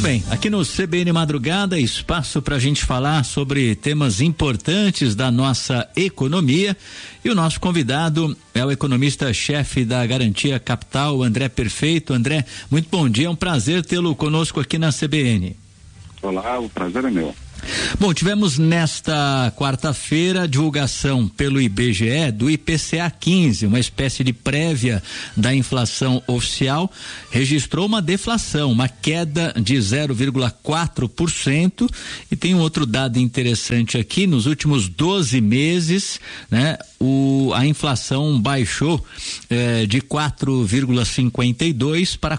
bem, aqui no CBN Madrugada, espaço para a gente falar sobre temas importantes da nossa economia, e o nosso convidado é o economista-chefe da Garantia Capital, André Perfeito. André, muito bom dia, é um prazer tê-lo conosco aqui na CBN. Olá, o prazer é meu. Bom, tivemos nesta quarta-feira a divulgação pelo IBGE do IPCA 15, uma espécie de prévia da inflação oficial, registrou uma deflação, uma queda de 0,4%, e tem um outro dado interessante aqui: nos últimos 12 meses, né, a inflação baixou de 4,52% para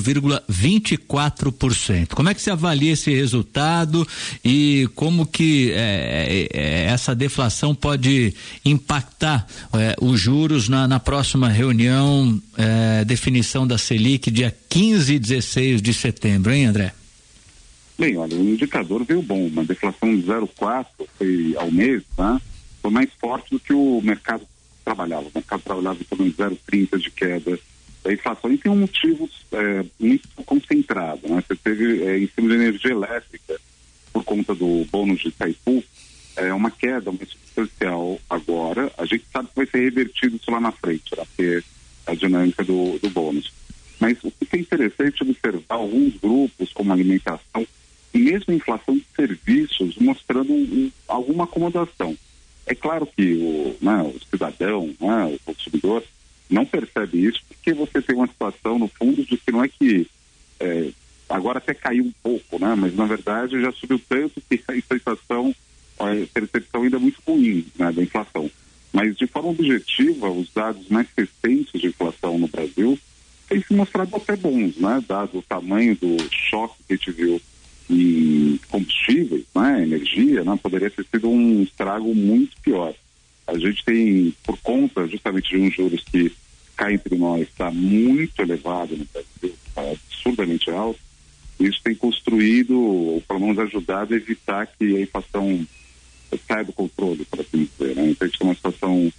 4,24%. Como é que se avalia esse resultado e como que essa deflação pode impactar os juros na próxima reunião, definição da Selic, dia 15 e 16 de setembro, hein, André? Bem, olha, o indicador veio bom, uma deflação de 0,4% foi ao mês, tá? Foi mais forte do que o mercado trabalhava. O mercado trabalhava em torno de 0,30% de queda da inflação, e tem um motivo muito concentrado, né? Você teve em cima de energia elétrica, por conta do bônus de Itaipu, uma queda muito substancial agora. A gente sabe que vai ser revertido isso lá na frente, né? Porque a dinâmica do bônus. Mas o que é interessante observar alguns grupos, como alimentação, e mesmo a inflação de serviços, mostrando alguma acomodação. É claro que o cidadão, o consumidor, não percebe isso, porque você tem uma situação, no fundo, de que não é que agora até caiu um pouco, né? Mas na verdade já subiu tanto que a percepção ainda é muito ruim, né, da inflação. Mas de forma objetiva, os dados mais recentes de inflação no Brasil têm se mostrado até bons, né? Dado o tamanho do choque que a gente viu em combustíveis, né, energia, né, poderia ter sido um estrago muito pior. A gente tem, por conta justamente de uns juros que cá entre nós está muito elevado no Brasil, está absurdamente alto, isso tem construído, ou pelo menos ajudado a evitar que a inflação saia do controle, por assim dizer, né? Então a gente tem uma situação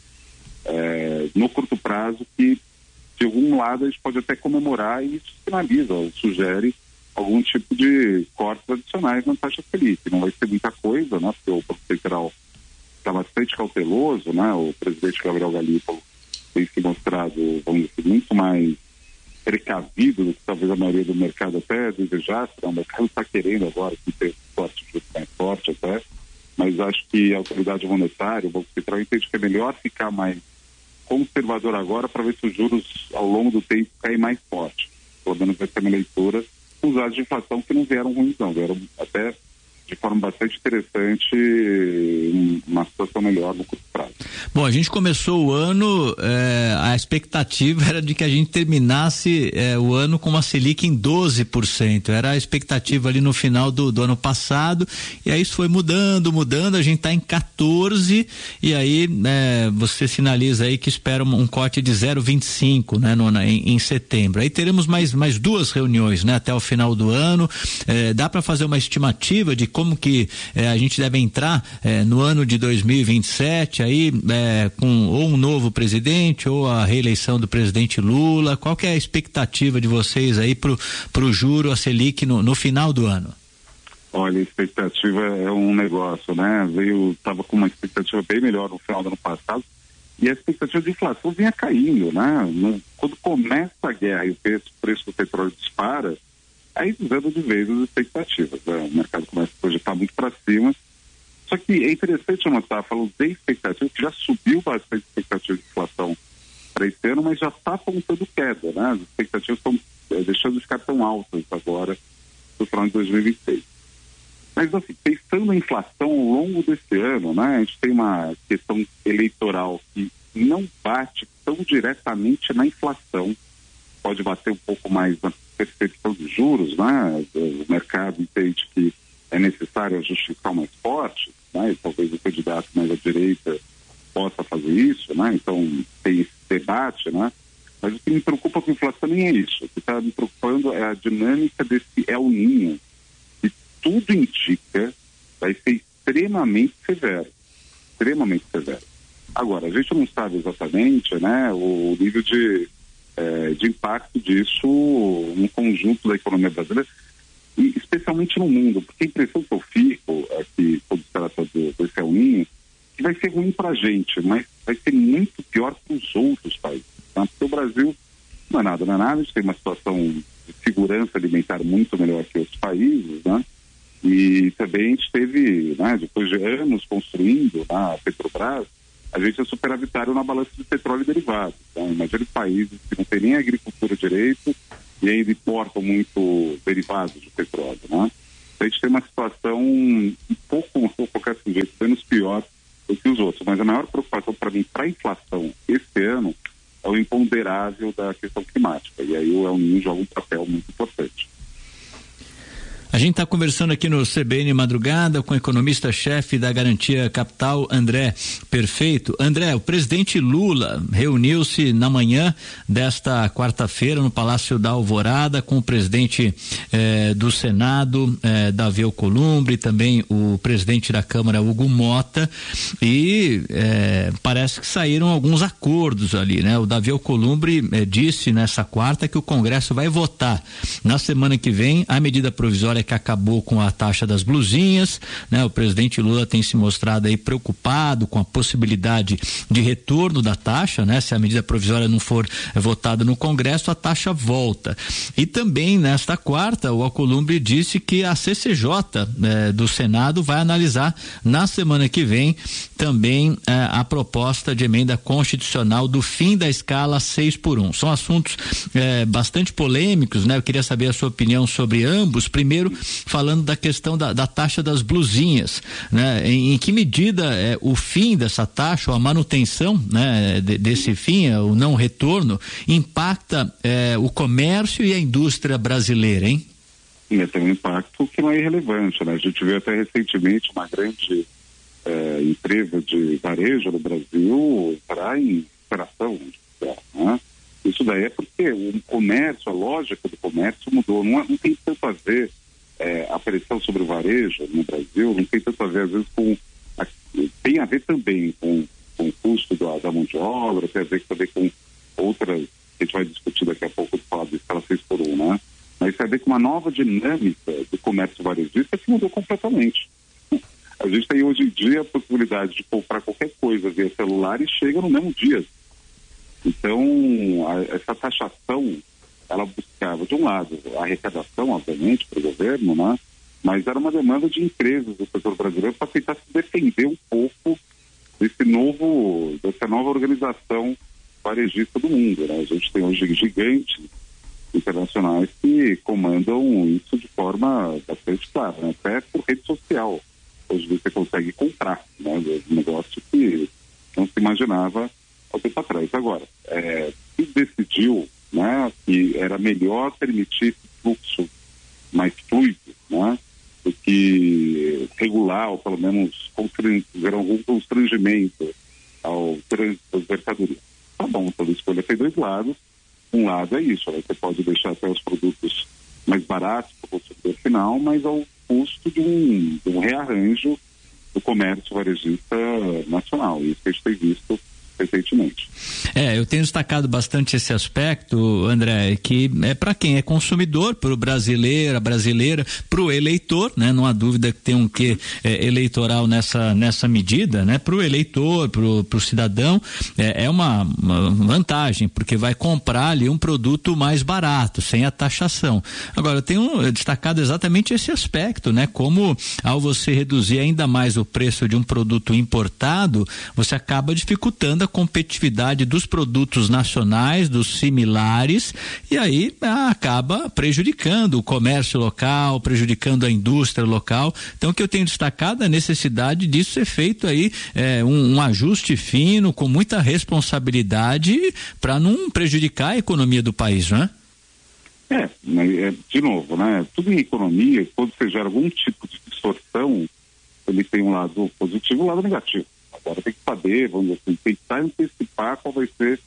no curto prazo que, de algum lado, a gente pode até comemorar, e isso sinaliza, ou sugere algum tipo de cortes adicionais na taxa Selic. Não vai ser muita coisa, né? Porque o Banco Central está bastante cauteloso, né? O presidente Gabriel Galípolo tem se mostrado, vamos dizer, muito mais precavido do que talvez a maioria do mercado até desejasse, né? O mercado está querendo agora que tenha um corte de juros mais forte até, mas acho que a autoridade monetária, o Banco Central, entende que é melhor ficar mais conservador agora para ver se os juros ao longo do tempo caem mais forte. Pelo menos vai ser uma leitura. Os dados de inflação que não vieram ruins, não, vieram até de forma bastante interessante, uma situação melhor no curto prazo. Bom, a gente começou o ano, a expectativa era de que a gente terminasse o ano com uma Selic em 12%, era a expectativa ali no final do ano passado, e aí isso foi mudando, a gente está em 14%, e aí você sinaliza aí que espera um corte de 0,25%, né, em setembro. Aí teremos mais duas reuniões, né, até o final do ano. Dá para fazer uma estimativa de como que a gente deve entrar no ano de 2027 aí, com ou um novo presidente ou a reeleição do presidente Lula? Qual que é a expectativa de vocês aí pro juro, a Selic no final do ano? Olha, a expectativa é um negócio, né? Estava com uma expectativa bem melhor no final do ano passado, e a expectativa de inflação vinha caindo, né? Quando começa a guerra e o preço do petróleo dispara, aí desanda de vez as expectativas, né? O mercado começa a projetar muito para cima. Só que é interessante anotar, falando de expectativa, que já subiu bastante a expectativa de inflação para esse ano, mas já está apontando queda, né? As expectativas estão deixando de ficar tão altas agora no final de 2026. Mas, assim, pensando na inflação ao longo desse ano, né? A gente tem uma questão eleitoral que não bate tão diretamente na inflação, pode bater um pouco mais na percepção de juros, né? O mercado entende que é necessário ajuste fiscal mais forte, né? E talvez o candidato mais à direita possa fazer isso, né? Então tem esse debate, né? Mas o que me preocupa com a inflação nem é isso. O que está me preocupando é a dinâmica desse El Niño, que tudo indica vai ser extremamente severo. Agora, a gente não sabe exatamente, né, o nível de impacto disso no conjunto da economia brasileira. e especialmente no mundo, porque a impressão que eu fico aqui, quando se trata desse El Niño, que vai ser ruim para a gente, mas vai ser muito pior para os outros países, tá? Porque o Brasil não é nada, a gente tem uma situação de segurança alimentar muito melhor que outros países, né? E também a gente teve, né, depois de anos construindo a Petrobras, a gente é superavitário na balança de petróleo e derivados. Então, imagina países que não têm nem agricultura direito e ainda importam muito derivados de petróleo, né? A gente tem uma situação um pouco, vou colocar desse jeito, menos pior do que os outros. Mas a maior preocupação para mim, para a inflação esse ano, é o imponderável da questão climática. E aí o El Niño joga um papel muito importante. A gente está conversando aqui no CBN Madrugada com o economista-chefe da Garantia Capital, André Perfeito. André, o presidente Lula reuniu-se na manhã desta quarta-feira no Palácio da Alvorada com o presidente do Senado, Davi Alcolumbre, também o presidente da Câmara, Hugo Mota, e parece que saíram alguns acordos ali, né? O Davi Alcolumbre disse nessa quarta que o Congresso vai votar na semana que vem a medida provisória que acabou com a taxa das blusinhas, né? O presidente Lula tem se mostrado aí preocupado com a possibilidade de retorno da taxa, né? Se a medida provisória não for votada no Congresso, a taxa volta. E também nesta quarta, o Alcolumbre disse que a CCJ do Senado vai analisar na semana que vem também a proposta de emenda constitucional do fim da escala 6x1. São assuntos bastante polêmicos, né? Eu queria saber a sua opinião sobre ambos. Primeiro, falando da questão da taxa das blusinhas, né? Em que medida o fim dessa taxa, ou a manutenção, né, desse fim, o não retorno, impacta o comércio e a indústria brasileira, hein? Tem um impacto que não é irrelevante, né? A gente viu até recentemente uma grande empresa de varejo no Brasil entrar em operação, né? Isso daí é porque o comércio, a lógica do comércio mudou, não tem tanto a ver a pressão sobre o varejo no Brasil, não tem tanto a ver às vezes tem a ver também com o custo da mão de obra, tem a ver também com outras, que a gente vai discutir daqui a pouco, falar de escala 6x1, né? Mas tem a ver com uma nova dinâmica do comércio varejista que mudou completamente. A gente tem hoje em dia a possibilidade de comprar qualquer coisa via celular e chega no mesmo dia. Então, essa taxação, ela buscava, de um lado, a arrecadação, obviamente, para o governo, né? Mas era uma demanda de empresas do setor brasileiro para tentar se defender um pouco dessa nova organização varejista do mundo, né? A gente tem hoje gigantes internacionais que comandam isso de forma bastante clara, né? Até por rede social. Hoje você consegue comprar, né? Um negócio que não se imaginava há tempo atrás. Agora, se decidiu, né, que era melhor permitir fluxo mais fluido, né, do que regular, ou pelo menos fazer algum constrangimento ao trânsito das mercadorias. Tá bom, então a escolha tem dois lados. Um lado é isso, você pode deixar até os produtos mais baratos para o consumidor final, mas ao custo de um rearranjo do comércio varejista nacional. Isso que a gente tem visto recentemente. Eu tenho destacado bastante esse aspecto, André, que é para quem é consumidor, para o brasileiro, a brasileira, para o eleitor, né? Não há dúvida que tem um quê eleitoral nessa medida, né? Para o eleitor, para o cidadão, é uma vantagem, porque vai comprar ali um produto mais barato, sem a taxação. Agora, eu tenho destacado exatamente esse aspecto, né? Como ao você reduzir ainda mais o preço de um produto importado, você acaba dificultando a competitividade dos produtos nacionais, dos similares, e aí acaba prejudicando o comércio local, prejudicando a indústria local. Então, o que eu tenho destacado é a necessidade disso ser feito aí um ajuste fino, com muita responsabilidade, para não prejudicar a economia do país, não é? De novo, né? Tudo em economia, quando você gera algum tipo de distorção, ele tem um lado positivo e um lado negativo. Agora tem que saber, vamos dizer assim, tentar antecipar qual vai ser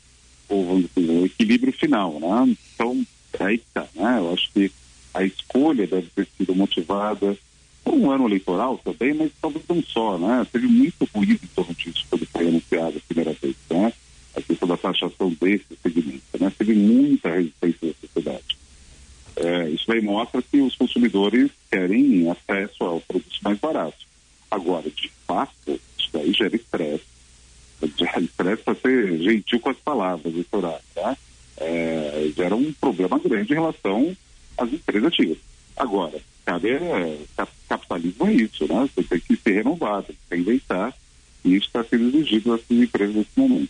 o equilíbrio final, né? Então, aí que tá, né? Eu acho que a escolha deve ter sido motivada por um ano eleitoral também, mas talvez não só, né? Teve muito ruído em torno disso quando foi anunciado a primeira vez, né? A questão da taxação desse segmento, né? Teve muita resistência da sociedade. Isso aí mostra que os consumidores querem acesso ao produto mais barato. Agora, de fato, isso daí gera estresse. Estresse para ser gentil com as palavras, doutor, tá? Gera um problema grande em relação às empresas antigas. Agora, capitalismo é isso, né? Você tem que ser renovado, tem que inventar, e isso está sendo exigido das empresas nesse momento.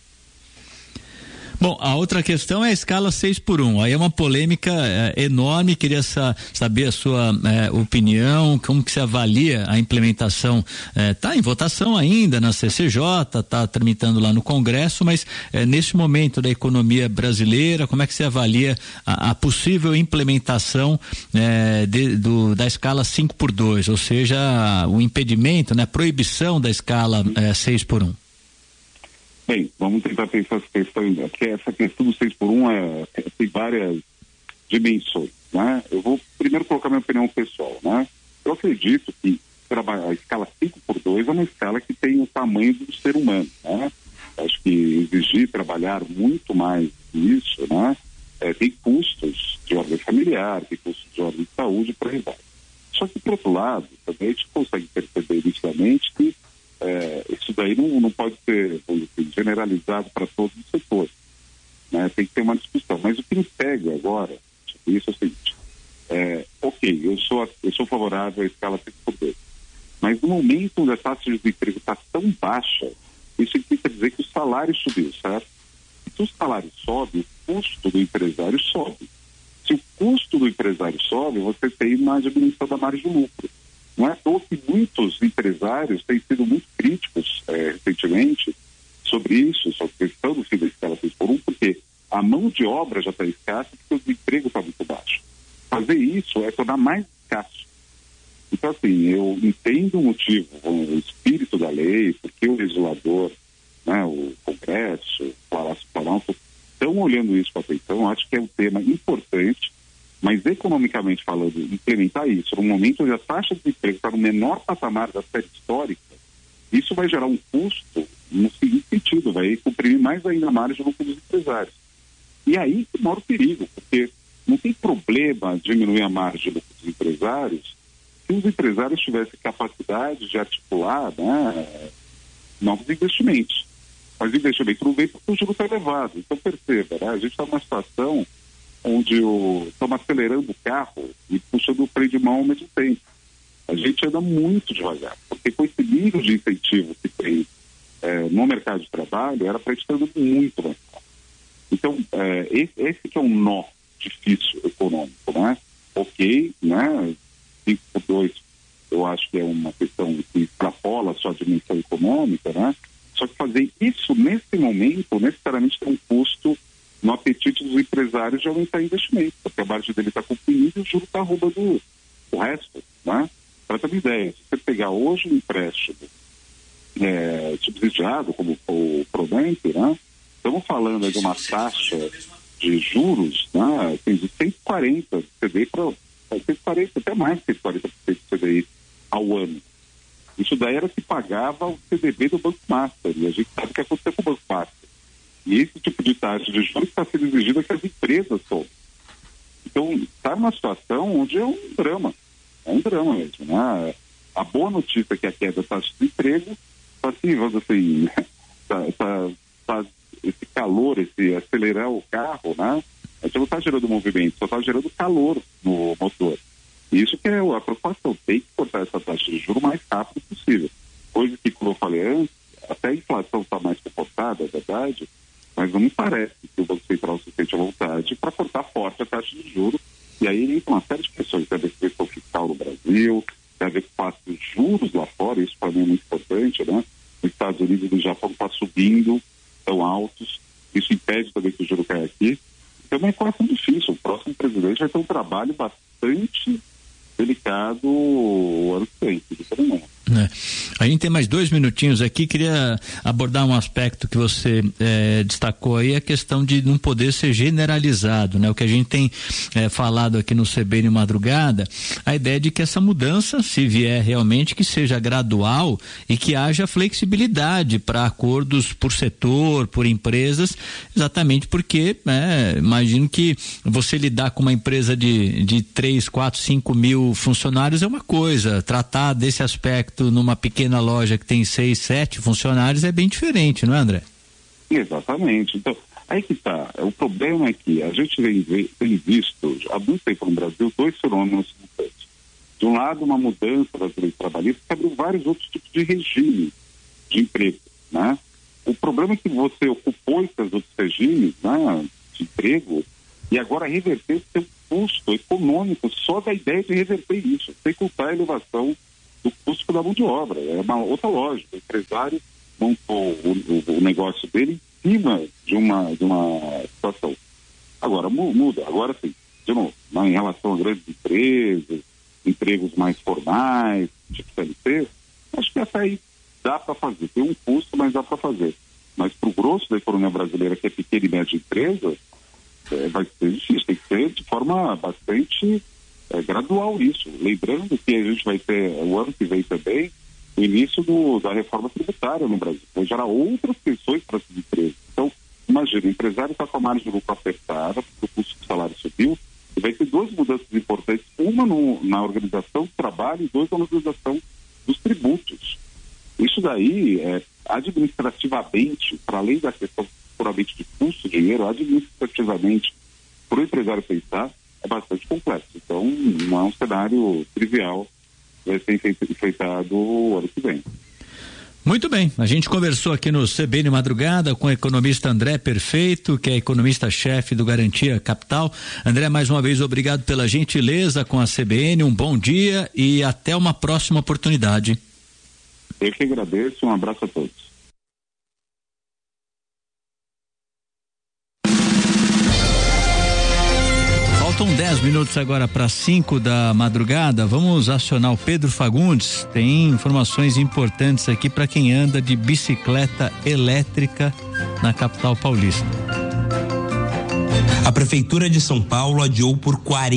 Bom, a outra questão é a escala 6x1. Aí é uma polêmica enorme. Queria saber a sua opinião, como que se avalia a implementação. Está em votação ainda na CCJ, está tramitando lá no Congresso, mas nesse momento da economia brasileira, como é que se avalia a possível implementação da escala 5x2, ou seja, o impedimento, né, a proibição da escala 6x1? Bem, vamos tentar pensar essa questão, porque essa questão do 6x1 tem várias dimensões, né? Eu vou primeiro colocar minha opinião pessoal, né? Eu acredito que a escala 5x2 é uma escala que tem o tamanho do ser humano, né? Acho que exigir trabalhar muito mais isso, né? Tem custos de ordem familiar, tem custos de ordem de saúde para aí vai. Só que, por outro lado, também a gente consegue perceber nitidamente que isso daí não pode ser, vamos dizer, generalizado para todos os setores, né? Tem que ter uma discussão. Mas o que me pega agora, isso é o seguinte, eu sou favorável à escala 5x2, mas no momento onde a taxa de desemprego está tão baixa, isso significa dizer que o salário subiu, certo? Se o salário sobe, o custo do empresário sobe. Se o custo do empresário sobe, você tem uma diminuição da margem de lucro. Não é à toa que muitos empresários têm sido muito críticos recentemente sobre isso, sobre a questão do fim da escala 6x1, porque a mão de obra já está escassa porque o desemprego está muito baixo. Fazer isso é tornar mais escasso. Então, assim, eu entendo o motivo, o espírito da lei, porque o legislador, né, o Congresso, o Palácio Planalto, estão olhando isso com atenção. Acho que é um tema importante, mas economicamente falando, implementar isso no momento onde a taxa de desemprego está no menor patamar da série histórica, isso vai gerar um custo no seguinte sentido, vai comprimir mais ainda a margem de lucro dos empresários. E aí que mora o perigo, porque não tem problema diminuir a margem de lucro dos empresários se os empresários tivessem capacidade de articular, né, novos investimentos. Mas o investimento não vem porque o juro está elevado. Então perceba, né, a gente está numa situação onde estamos acelerando o carro e puxando o freio de mão ao mesmo tempo. A gente anda muito devagar, porque com esse nível de incentivo que tem no mercado de trabalho, era para a gente estar andando muito mais rápido. Então, esse que é um nó difícil econômico, né? Ok, né? 5x2, eu acho que é uma questão que extrapola a sua dimensão econômica, né? Só que fazer isso nesse momento, necessariamente tem um custo no apetite dos empresários de aumentar investimento, porque a margem dele está comprimida e o juro está roubando o resto, né? Para ter uma ideia, se você pegar hoje um empréstimo subsidiado, como o Pronamp, né? Estamos falando de uma taxa de juros, né? Tem de 140 de CDI para 140, até mais de 140% de CDI ao ano. Isso daí era que pagava o CDB do Banco Master, e a gente sabe o que aconteceu com o Banco Master. E esse tipo de taxa de juros está sendo exigida que as empresas tomem. Então, está numa situação onde é um drama mesmo, né? A boa notícia é que a queda da taxa de emprego está assim, vamos assim, esse calor, esse acelerar o carro, né? A gente não está gerando movimento, só está gerando calor no motor. E isso que é a preocupação, tem que cortar essa taxa de juros o mais rápido possível. Coisa que, como eu falei antes, até a inflação está mais comportada, é verdade, mas não me parece que o Banco Central se sente à vontade para cortar forte a taxa de juros. E aí entra uma série de questões, tem a ver com a questão fiscal no Brasil, tem a ver com o passo de juros lá fora, isso para mim é muito importante, né? Nos Estados Unidos e no Japão está subindo, tão altos, isso impede também que o juro caia aqui. Então é uma equação difícil, o próximo presidente vai ter um trabalho bastante delicado o ano que vem, A gente tem mais 2 minutinhos aqui, queria abordar um aspecto que você destacou aí, a questão de não poder ser generalizado, né? O que a gente tem falado aqui no CBN Madrugada, a ideia de que essa mudança, se vier realmente, que seja gradual e que haja flexibilidade para acordos por setor, por empresas, exatamente porque imagino que você lidar com uma empresa de 3, 4, 5 mil funcionários é uma coisa, tratar desse aspecto numa pequena loja que tem 6, 7 funcionários é bem diferente, não é, André? Exatamente. Então, aí que tá. O problema é que a gente tem visto há muito tempo no Brasil 2 fenômenos simultâneos. De um lado, uma mudança das leis trabalhistas que abriu vários outros tipos de regime de emprego, né? O problema é que você ocupou esses outros regimes, né, de emprego, e agora reverter o seu custo econômico só da ideia de reverter isso, sem contar a elevação do custo da mão de obra. É uma outra lógica. O empresário montou o negócio dele em cima de uma situação. Agora muda. Agora sim, de novo, em relação a grandes empresas, empregos mais formais, tipo CLT, acho que essa aí dá para fazer. Tem um custo, mas dá para fazer. Mas para o grosso da economia brasileira, que é pequena e média empresa, vai ser difícil. Tem que ser de forma bastante gradual isso. Lembrando que a gente vai ter, o ano que vem também, o início da reforma tributária no Brasil. Vai gerar outras tensões para essas empresas. Então, imagina, o empresário está com a margem de lucro apertada, porque o custo do salário subiu, e vai ter 2 mudanças importantes, uma na organização do trabalho e 2 na organização dos tributos. Isso daí, administrativamente, para além da questão puramente de custo de dinheiro, administrativamente, para o empresário pensar, é bastante complexo. Então, não é um cenário trivial, vai ser enfrentado o ano que vem. Muito bem, a gente conversou aqui no CBN Madrugada com o economista André Perfeito, que é economista-chefe do Garantia Capital. André, mais uma vez, obrigado pela gentileza com a CBN, um bom dia e até uma próxima oportunidade. Eu que agradeço, um abraço a todos. Faltam 10 minutos agora para 5 da madrugada. Vamos acionar o Pedro Fagundes. Tem informações importantes aqui para quem anda de bicicleta elétrica na capital paulista. A Prefeitura de São Paulo adiou por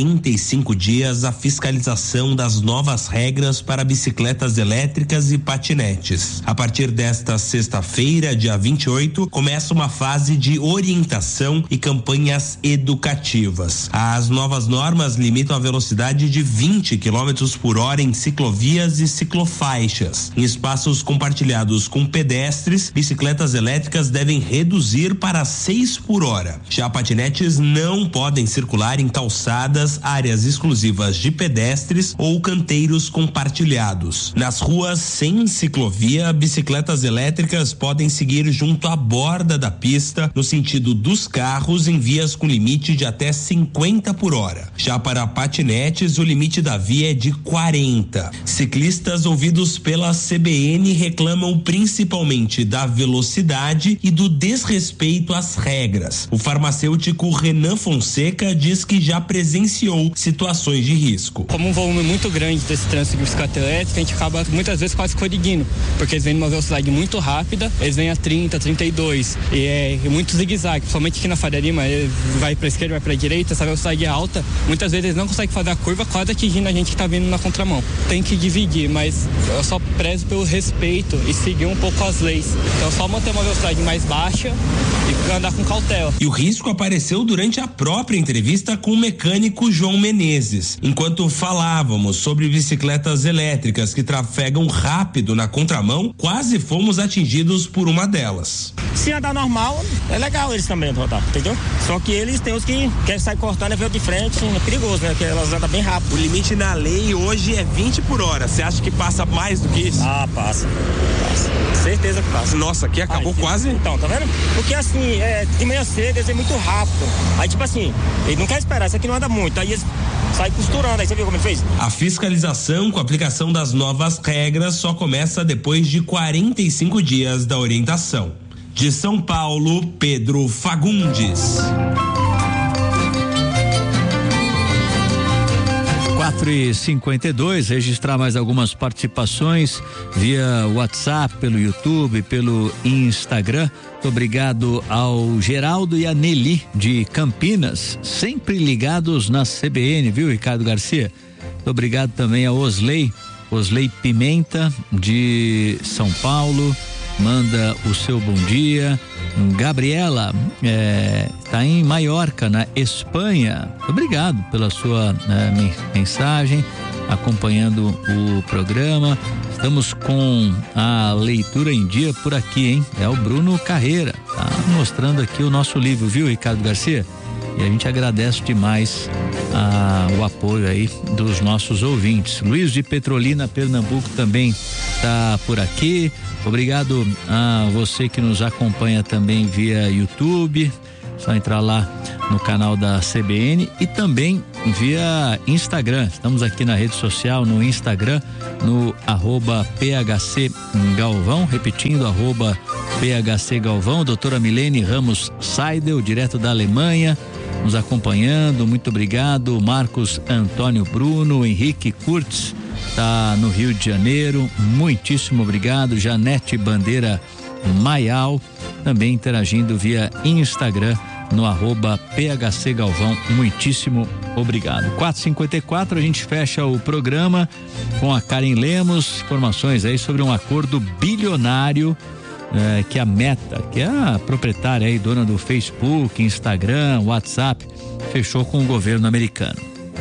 45 dias a fiscalização das novas regras para bicicletas elétricas e patinetes. A partir desta sexta-feira, dia 28, começa uma fase de orientação e campanhas educativas. As novas normas limitam a velocidade de 20 km por hora em ciclovias e ciclofaixas. Em espaços compartilhados com pedestres, bicicletas elétricas devem reduzir para 6 por hora. Já patinetes não podem circular em calçadas, áreas exclusivas de pedestres ou canteiros compartilhados. Nas ruas sem ciclovia, bicicletas elétricas podem seguir junto à borda da pista, no sentido dos carros, em vias com limite de até 50 por hora. Já para patinetes, o limite da via é de 40. Ciclistas ouvidos pela CBN reclamam principalmente da velocidade e do desrespeito às regras. O farmacêutico Renan Fonseca diz que já presenciou situações de risco. Como um volume muito grande desse trânsito de bicicleta elétrica, a gente acaba muitas vezes quase colidindo, porque eles vêm numa velocidade muito rápida, eles vêm a 30, 32, e é muito zigue-zague, principalmente aqui na Faria Lima, ele vai para a esquerda, vai para a direita, essa velocidade é alta, muitas vezes eles não conseguem fazer a curva, quase atingindo a gente que está vindo na contramão. Tem que dividir, mas eu só prezo pelo respeito e seguir um pouco as leis. Então só manter uma velocidade mais baixa e andar com cautela. E o risco apareceu durante a própria entrevista com o mecânico João Menezes. Enquanto falávamos sobre bicicletas elétricas que trafegam rápido na contramão, quase fomos atingidos por uma delas. Se andar normal, é legal eles também rodar, entendeu? Só que eles têm os que querem sair cortando e ver de frente, é perigoso, né? Porque elas andam bem rápido. O limite na lei hoje é 20 por hora. Você acha que passa mais do que isso? Ah, passa. Certeza que passa. Nossa, aqui acabou quase. Então, tá vendo? Porque assim, de manhã cedo eles vêm muito rápido. Aí tipo assim, ele não quer esperar, isso aqui não anda muito. Aí eles saem costurando, aí você viu como ele fez? A fiscalização com a aplicação das novas regras só começa depois de 45 dias da orientação. De São Paulo, Pedro Fagundes. 4h52, registrar mais algumas participações via WhatsApp, pelo YouTube, pelo Instagram. Muito obrigado ao Geraldo e a Nelly de Campinas, sempre ligados na CBN, viu, Ricardo Garcia? Muito obrigado também a Osley Pimenta de São Paulo, manda o seu bom dia. Gabriela está em Maiorca, na Espanha. Obrigado pela sua mensagem, acompanhando o programa. Estamos com a leitura em dia por aqui, hein? É o Bruno Carreira, tá mostrando aqui o nosso livro, viu, Ricardo Garcia? E a gente agradece demais o apoio aí dos nossos ouvintes. Luiz de Petrolina, Pernambuco, também está por aqui. Obrigado a você que nos acompanha também via YouTube. Só entrar lá no canal da CBN e também via Instagram. Estamos aqui na rede social, no Instagram, no @PHC Galvão, repetindo, @PHC Galvão. Doutora Milene Ramos Seidel, direto da Alemanha, nos acompanhando. Muito obrigado. Marcos Antônio Bruno, Henrique Kurtz, tá no Rio de Janeiro, muitíssimo obrigado. Janete Bandeira Maial, também interagindo via Instagram no @PHC Galvão, muitíssimo obrigado. 4h54, a gente fecha o programa com a Karen Lemos, informações aí sobre um acordo bilionário que a Meta, que é a proprietária aí, dona do Facebook, Instagram, WhatsApp, fechou com o governo americano.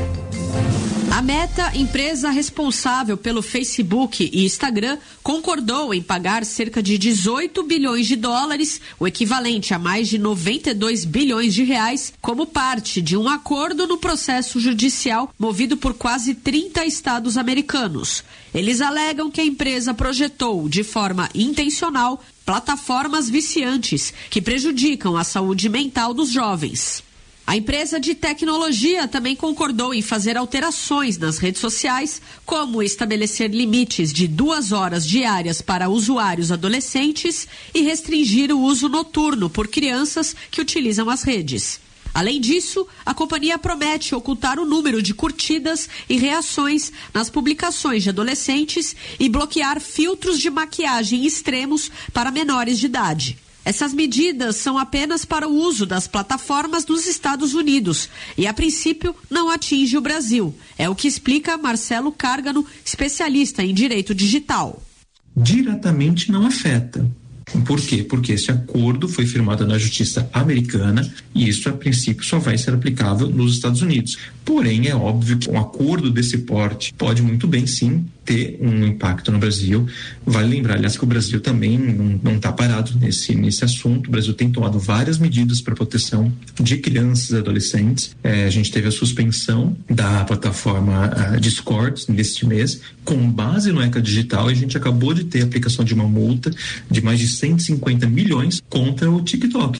A Meta, empresa responsável pelo Facebook e Instagram, concordou em pagar cerca de 18 bilhões de dólares, o equivalente a mais de 92 bilhões de reais, como parte de um acordo no processo judicial movido por quase 30 estados americanos. Eles alegam que a empresa projetou, de forma intencional, plataformas viciantes que prejudicam a saúde mental dos jovens. A empresa de tecnologia também concordou em fazer alterações nas redes sociais, como estabelecer limites de 2 horas diárias para usuários adolescentes e restringir o uso noturno por crianças que utilizam as redes. Além disso, a companhia promete ocultar o número de curtidas e reações nas publicações de adolescentes e bloquear filtros de maquiagem extremos para menores de idade. Essas medidas são apenas para o uso das plataformas dos Estados Unidos e, a princípio, não atinge o Brasil. É o que explica Marcelo Cárgano, especialista em direito digital. Diretamente não afeta. Por quê? Porque esse acordo foi firmado na justiça americana e isso, a princípio, só vai ser aplicável nos Estados Unidos. Porém, é óbvio que um acordo desse porte pode muito bem, sim, ter um impacto no Brasil. Vale lembrar, aliás, que o Brasil também não está parado nesse assunto. O Brasil tem tomado várias medidas para proteção de crianças e adolescentes. A gente teve a suspensão da plataforma Discord neste mês, com base no ECA Digital, e a gente acabou de ter a aplicação de uma multa de mais de 150 milhões contra o TikTok.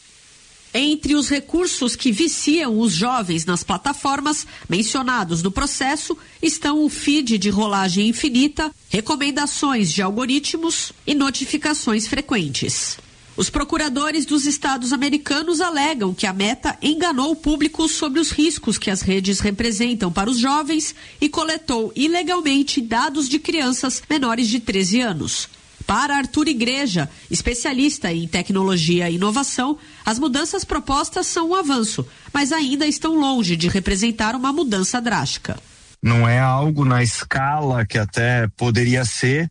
Entre os recursos que viciam os jovens nas plataformas mencionados no processo estão o feed de rolagem infinita, recomendações de algoritmos e notificações frequentes. Os procuradores dos estados americanos alegam que a Meta enganou o público sobre os riscos que as redes representam para os jovens e coletou ilegalmente dados de crianças menores de 13 anos. Para Arthur Igreja, especialista em tecnologia e inovação, as mudanças propostas são um avanço, mas ainda estão longe de representar uma mudança drástica. Não é algo na escala que até poderia ser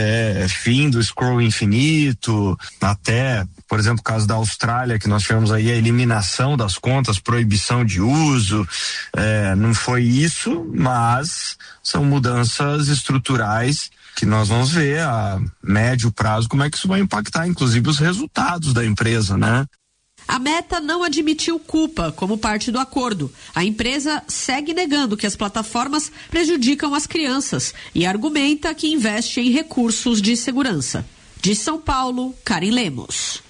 fim do scroll infinito, até, por exemplo, o caso da Austrália, que nós tivemos aí a eliminação das contas, proibição de uso, não foi isso, mas são mudanças estruturais que nós vamos ver a médio prazo como é que isso vai impactar, inclusive, os resultados da empresa, né? A Meta não admitiu culpa como parte do acordo. A empresa segue negando que as plataformas prejudicam as crianças e argumenta que investe em recursos de segurança. De São Paulo, Karen Lemos.